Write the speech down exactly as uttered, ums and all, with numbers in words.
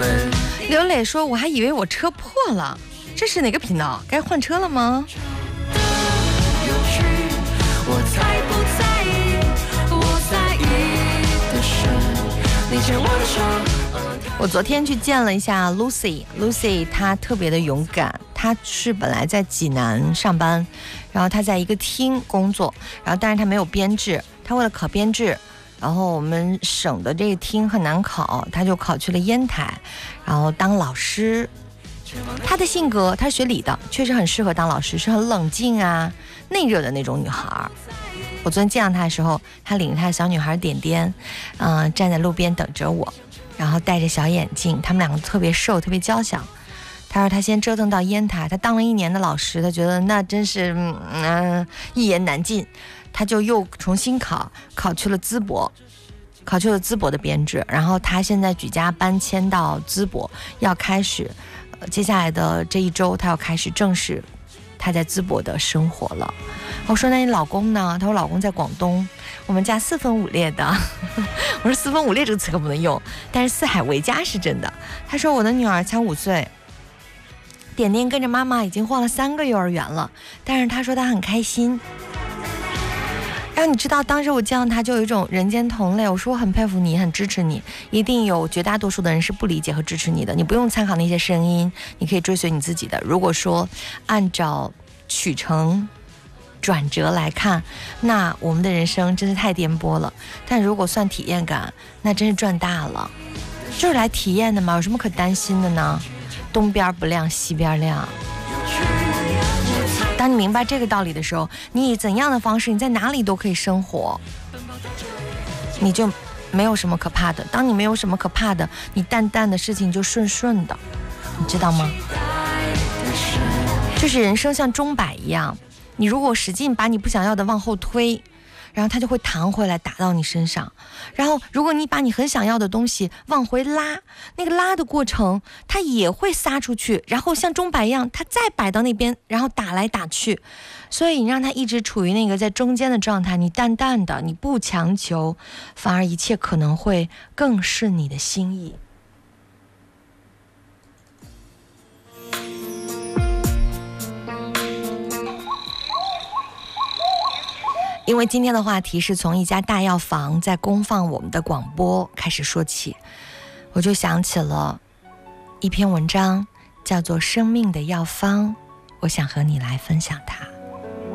刘磊说我还以为我车破了，这是哪个频道？该换车了吗？我在不在意，我在意的是你牵我的手。我昨天去见了一下 Lucy， Lucy 她特别的勇敢，她是本来在济南上班，然后她在一个厅工作，然后但是她没有编制，她为了考编制，然后我们省的这个厅很难考，她就考去了烟台，然后当老师。她的性格，她是学理的，确实很适合当老师，是很冷静啊内热的那种女孩。我昨天见到她的时候，她领着她的小女孩点点，嗯、呃，站在路边等着我，然后戴着小眼镜，他们两个特别瘦，特别娇小。她说她先折腾到烟台，她当了一年的老师，她觉得那真是嗯、呃、一言难尽，她就又重新考，考去了淄博。考去了淄博的编制，然后她现在举家搬迁到淄博，要开始、呃、接下来的这一周她要开始正式她在淄博的生活了。我说那你老公呢？她说老公在广东，我们家四分五裂的。我说四分五裂这个词可不能用，但是四海为家是真的。她说我的女儿才五岁，点点跟着妈妈已经换了三个幼儿园了，但是她说她很开心。然后你知道当时我见到他就有一种人间同类，我说我很佩服你，很支持你，一定有绝大多数的人是不理解和支持你的，你不用参考那些声音，你可以追随你自己的。如果说按照曲程转折来看，那我们的人生真是太颠簸了，但如果算体验感，那真是赚大了，就是来体验的嘛，有什么可担心的呢？东边不亮西边亮。当你明白这个道理的时候，你以怎样的方式，你在哪里都可以生活，你就没有什么可怕的。当你没有什么可怕的，你淡淡的事情就顺顺的，你知道吗？就是人生像钟摆一样，你如果使劲把你不想要的往后推，然后它就会弹回来打到你身上。然后如果你把你很想要的东西往回拉，那个拉的过程它也会撒出去，然后像钟摆一样它再摆到那边，然后打来打去。所以你让它一直处于那个在中间的状态，你淡淡的，你不强求，反而一切可能会更是你的心意。因为今天的话题是从一家大药房在公放我们的广播开始说起，我就想起了一篇文章，叫做《生命的药方》，我想和你来分享它。